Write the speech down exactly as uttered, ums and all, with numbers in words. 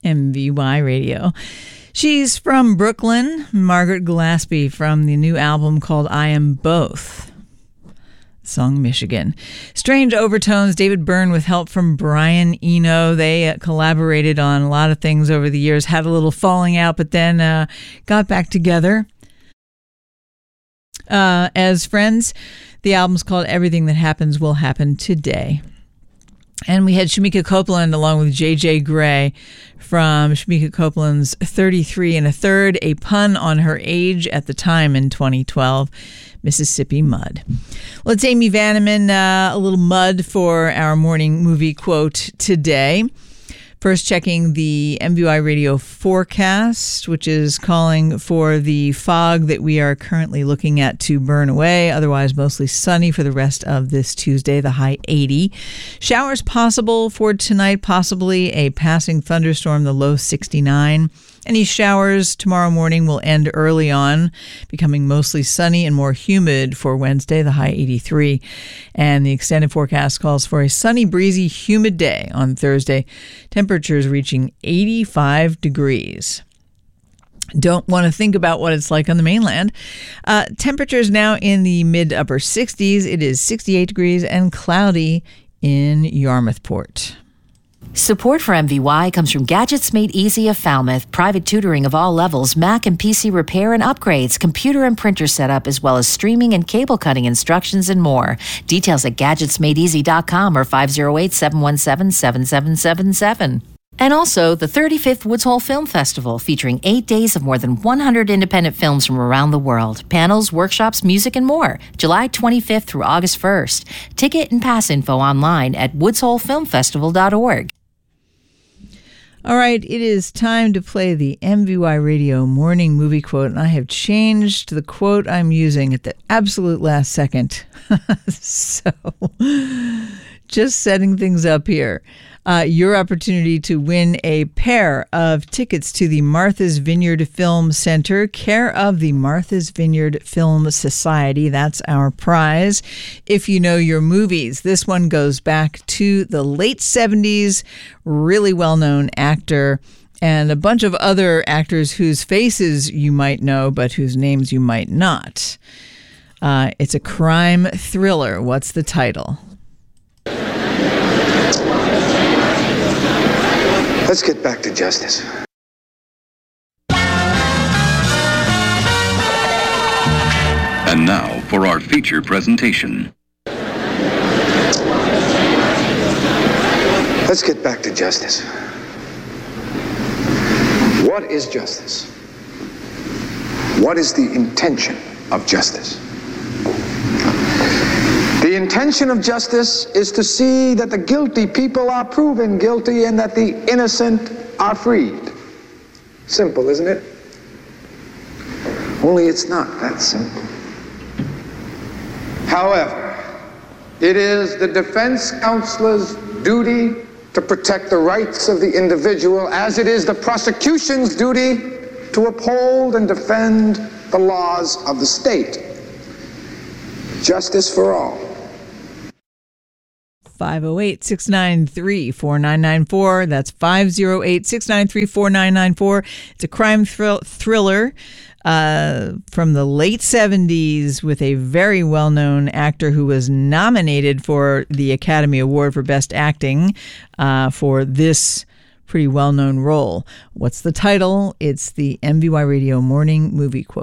M V Y Radio. She's from Brooklyn, Margaret Gillespie, from the new album called I Am Both. Song Michigan. Strange Overtones, David Byrne with help from Brian Eno. They uh, collaborated on a lot of things over the years, had a little falling out, but then uh, got back together uh, as friends. The album's called Everything That Happens Will Happen Today. And we had Shamika Copeland along with J J Grey from Shamika Copeland's thirty-three and a third, a pun on her age at the time in twenty twelve, Mississippi Mud. Well, it's Amy Vanneman, uh, a little mud for our morning movie quote today. First, checking the M V Y Radio forecast, which is calling for the fog that we are currently looking at to burn away. Otherwise, mostly sunny for the rest of this Tuesday, the high eighty. Showers possible for tonight, possibly a passing thunderstorm, the low sixty-nine. Any showers tomorrow morning will end early on, becoming mostly sunny and more humid for Wednesday, the high eighty-three. And the extended forecast calls for a sunny, breezy, humid day on Thursday. Temperatures reaching eighty-five degrees. Don't want to think about what it's like on the mainland. Uh, temperatures now in the mid-upper sixties. It is sixty-eight degrees and cloudy in Yarmouthport. Support for M V Y comes from Gadgets Made Easy of Falmouth, private tutoring of all levels, Mac and P C repair and upgrades, computer and printer setup, as well as streaming and cable cutting instructions and more. Details at gadgets made easy dot com or five oh eight, seven one seven, seven seven seven seven. And also the thirty-fifth Woods Hole Film Festival, featuring eight days of more than one hundred independent films from around the world. Panels, workshops, music, and more. July twenty-fifth through August first. Ticket and pass info online at woods hole film festival dot org. All right, it is time to play the M V Y Radio morning movie quote, and I have changed the quote I'm using at the absolute last second. So, just setting things up here. Uh, your opportunity to win a pair of tickets to the Martha's Vineyard Film Center, care of the Martha's Vineyard Film Society. That's our prize. If you know your movies, this one goes back to the late seventies, really well-known actor, and a bunch of other actors whose faces you might know, but whose names you might not. Uh, it's a crime thriller. What's the title? Let's get back to justice. And now for our feature presentation. Let's get back to justice. What is justice? What is the intention of justice? The intention of justice is to see that the guilty people are proven guilty and that the innocent are freed. Simple, isn't it? Only it's not that simple. However, it is the defense counselor's duty to protect the rights of the individual, as it is the prosecution's duty to uphold and defend the laws of the state. Justice for all. five oh eight, six nine three, four nine nine four. That's five oh eight, six nine three, four nine nine four. It's a crime thrill- thriller uh, from the late seventies with a very well-known actor who was nominated for the Academy Award for Best Acting uh, for this pretty well-known role. What's the title? It's the M V Y Radio Morning Movie Quote.